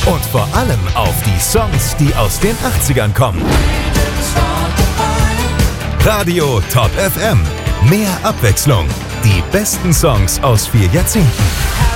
Und vor allem auf die Songs, die aus den 80ern kommen. Radio Top FM. Mehr Abwechslung. Die besten Songs aus 4 Jahrzehnten.